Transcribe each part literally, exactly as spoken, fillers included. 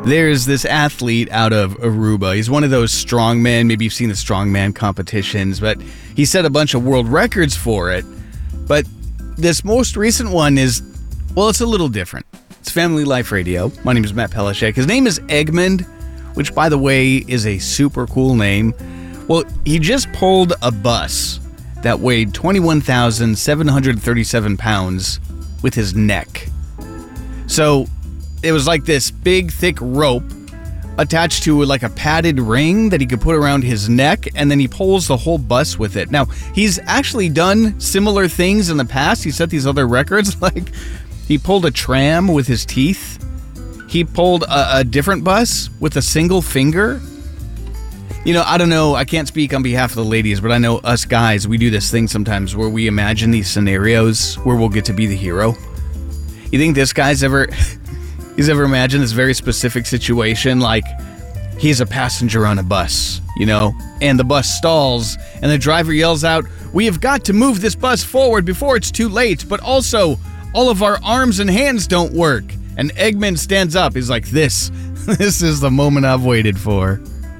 There's this athlete out of Aruba. He's one of those strongmen. Maybe you've seen the strongman competitions, but he set a bunch of world records for it. But this most recent one is, well, it's a little different. It's Family Life Radio. My name is Matt Pelishek. His name is Egmond, which, by the way, is a super cool name. Well, he just pulled a bus that weighed twenty-one thousand seven hundred thirty-seven pounds with his neck. So it was like this big, thick rope attached to like a padded ring that he could put around his neck, and then he pulls the whole bus with it. Now, he's actually done similar things in the past. He set these other records, like he pulled a tram with his teeth. He pulled a, a different bus with a single finger. You know, I don't know, I can't speak on behalf of the ladies, but I know us guys, we do this thing sometimes where we imagine these scenarios where we'll get to be the hero. You think this guy's ever... He's ever imagined this very specific situation, like he's a passenger on a bus, you know, and the bus stalls, and the driver yells out, "We have got to move this bus forward before it's too late, but also all of our arms and hands don't work." And Eggman stands up. He's like, this, this is the moment I've waited for.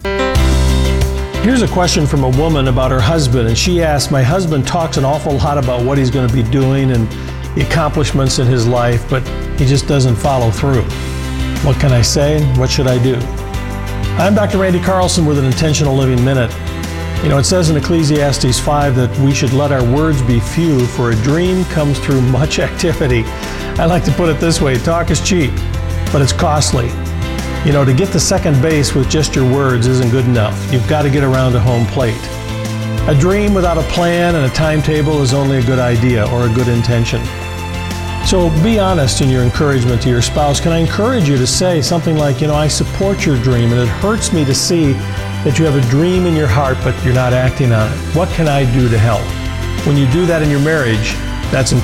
Here's a question from a woman about her husband, and she asked, "My husband talks an awful lot about what he's going to be doing and the accomplishments in his life, but he just doesn't follow through. What can I say? What should I do?" I'm Doctor Randy Carlson with an Intentional Living Minute. You know, it says in Ecclesiastes five that we should let our words be few, for a dream comes through much activity. I like to put it this way: talk is cheap, but it's costly. You know, to get to second base with just your words isn't good enough. You've got to get around to home plate. A dream without a plan and a timetable is only a good idea or a good intention. So be honest in your encouragement to your spouse. Can I encourage you to say something like, you know, "I support your dream, and it hurts me to see that you have a dream in your heart, but you're not acting on it. What can I do to help?" When you do that in your marriage, that's